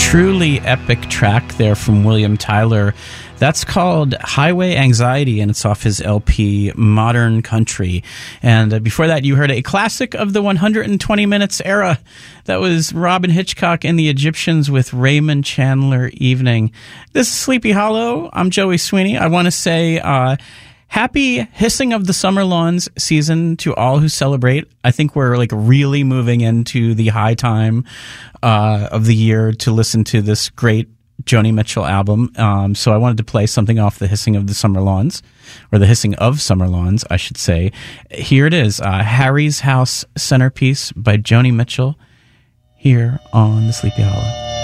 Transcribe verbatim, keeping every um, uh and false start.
Truly epic track there from William Tyler. That's called Highway Anxiety, and it's off his L P Modern Country. And uh, before that, you heard a classic of the one hundred twenty minutes era. That was Robin Hitchcock and the Egyptians with Raymond Chandler Evening. This is Sleepy Hollow. I'm Joey Sweeney. I want to say uh, happy Hissing of the Summer Lawns season to all who celebrate. I think we're like really moving into the high time uh, of the year to listen to this great Joni Mitchell album. Um, so I wanted to play something off the Hissing of the Summer Lawns, or the Hissing of Summer Lawns, I should say. Here it is, uh, Harry's House Centerpiece by Joni Mitchell, here on the Sleepy Hollow.